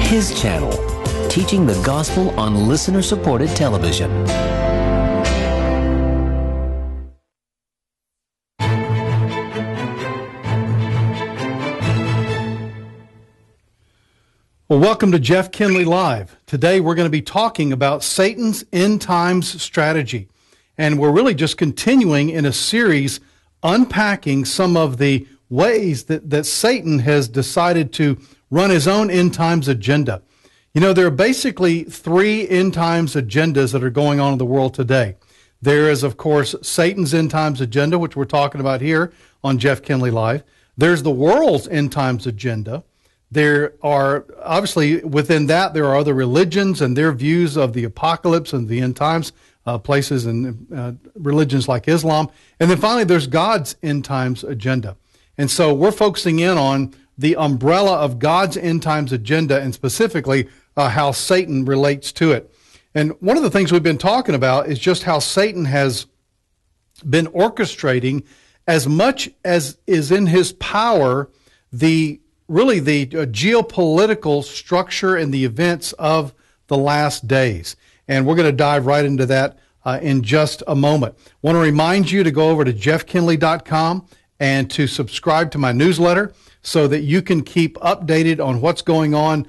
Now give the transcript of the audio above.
his channel, teaching the gospel on listener-supported television. Well, welcome to Jeff Kinley Live. Today we're going to be talking about Satan's end times strategy. And we're really just continuing in a series unpacking some of the ways that Satan has decided to run his own end times agenda. You know, there are basically three end times agendas that are going on in the world today. There is, of course, Satan's end times agenda, which we're talking about here on Jeff Kinley Live. There's the world's end times agenda. There are, obviously, within that, there are other religions and their views of the apocalypse and the end times, places and religions like Islam. And then finally, there's God's end times agenda. And so we're focusing in on the umbrella of God's end times agenda and specifically how Satan relates to it. And one of the things we've been talking about is just how Satan has been orchestrating as much as is in his power the geopolitical structure and the events of the last days. And we're going to dive right into that in just a moment. I want to remind you to go over to jeffkinley.com and to subscribe to my newsletter so that you can keep updated on what's going on